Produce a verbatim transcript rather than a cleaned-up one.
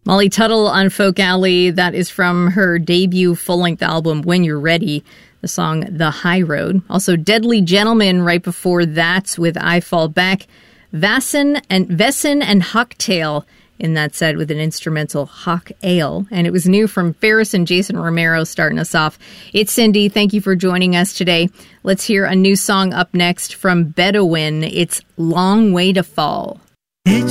Molly Tuttle on Folk Alley. That is from her debut full-length album, When You're Ready, the song The High Road. Also, Deadly Gentleman right before that with I Fall Back. Vassin and Vessin and Hucktail in that set with an instrumental Hawk Ale. And it was new from Ferris and Jason Romero starting us off. It's Cindy. Thank you for joining us today. Let's hear a new song up next from Bedouin. It's Long Way to Fall.